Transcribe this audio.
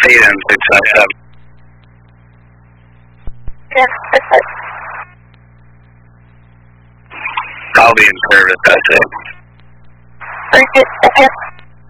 Hayden 657. Yes, that's it. I'll be in service, that's it. Very good, okay.